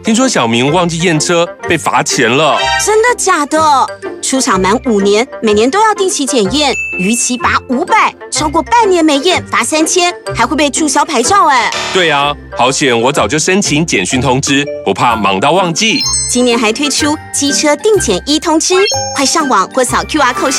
听说小明忘记验车，被罚钱了。 真的假的？出厂满5年，每年都要定期检验，逾期罚500，超过半年没验罚3000，还会被注销牌照哎。 对啊，好险我早就申请简讯通知，不怕忙到忘记。 今年还推出机车定检通知，快上网或扫 QR code。